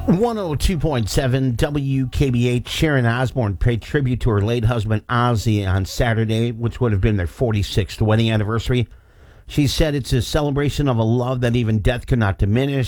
102.7 WKBH. Sharon Osbourne paid tribute to her late husband Ozzy on Saturday, which would have been their 46th wedding anniversary. She said it's a celebration of a love that even death could not diminish.